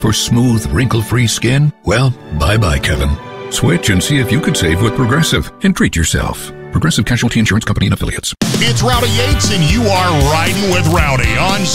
For smooth, wrinkle-free skin? Well, bye-bye, Kevin. Switch and see if you could save with Progressive and treat yourself. Progressive Casualty Insurance Company and Affiliates. It's Rowdy Yates, and you are riding with Rowdy on